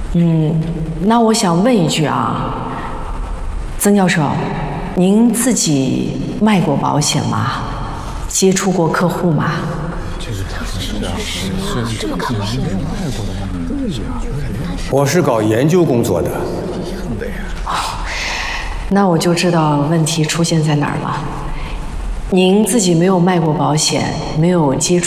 那我想问一句啊，曾教授，您自己卖过保险吗？接触过客户吗？ 我是搞研究工作的。 那我就知道问题出现在哪儿了。您自己没有卖过保险，没有接触